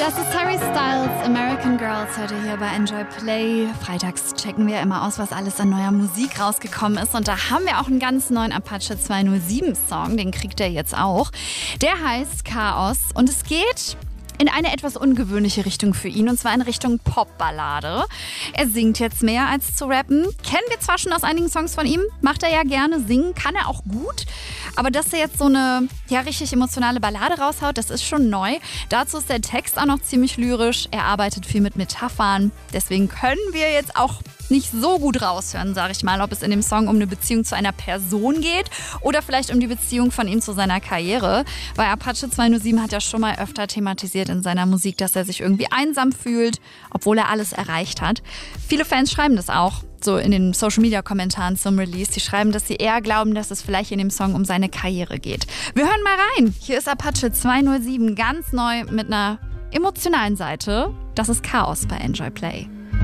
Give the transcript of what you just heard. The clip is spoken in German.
Das ist Harry Styles, American Girls, heute hier bei Enjoy Play. Freitags checken wir immer aus, was alles an neuer Musik rausgekommen ist. Und da haben wir auch einen ganz neuen Apache 207 Song, den kriegt er jetzt auch. Der heißt Chaos und es geht in eine etwas ungewöhnliche Richtung für ihn, und zwar in Richtung Popballade. Er singt jetzt mehr als zu rappen. Kennen wir zwar schon aus einigen Songs von ihm, macht er ja gerne, singen kann er auch gut. Aber dass er jetzt so eine richtig emotionale Ballade raushaut, das ist schon neu. Dazu ist der Text auch noch ziemlich lyrisch. Er arbeitet viel mit Metaphern. Deswegen können wir jetzt auch nicht so gut raushören, sage ich mal, ob es in dem Song um eine Beziehung zu einer Person geht oder vielleicht um die Beziehung von ihm zu seiner Karriere. Weil Apache 207 hat ja schon mal öfter thematisiert in seiner Musik, dass er sich irgendwie einsam fühlt, obwohl er alles erreicht hat. Viele Fans schreiben das auch so in den Social-Media-Kommentaren zum Release. Die schreiben, dass sie eher glauben, dass es vielleicht in dem Song um seine Karriere geht. Wir hören mal rein. Hier ist Apache 207 ganz neu mit einer emotionalen Seite. Das ist Chaos bei Enjoy Play.